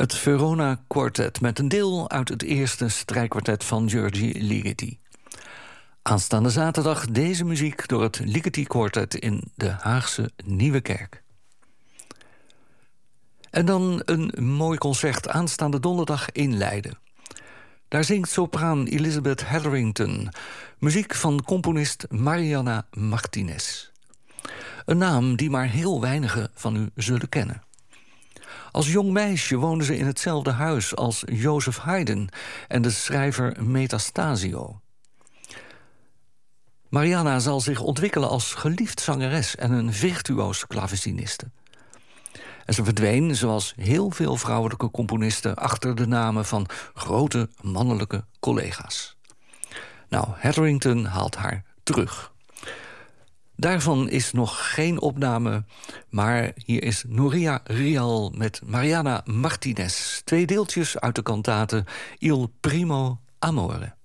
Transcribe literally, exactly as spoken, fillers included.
Het Verona Quartet met een deel uit het eerste strijkkwartet van György Ligeti. Aanstaande zaterdag deze muziek door het Ligeti Quartet in de Haagse Nieuwe Kerk. En dan een mooi concert aanstaande donderdag in Leiden. Daar zingt sopraan Elizabeth Hetherington muziek van componist Mariana Martinez. Een naam die maar heel weinigen van u zullen kennen. Als jong meisje woonde ze in hetzelfde huis als Joseph Haydn en de schrijver Metastasio. Mariana zal zich ontwikkelen als geliefd zangeres en een virtuoos klaveciniste. En ze verdween, zoals heel veel vrouwelijke componisten, achter de namen van grote mannelijke collega's. Nou, Hetherington haalt haar terug. Daarvan is nog geen opname, maar hier is Nuria Rial met Mariana Martinez. Twee deeltjes uit de kantate Il Primo Amore.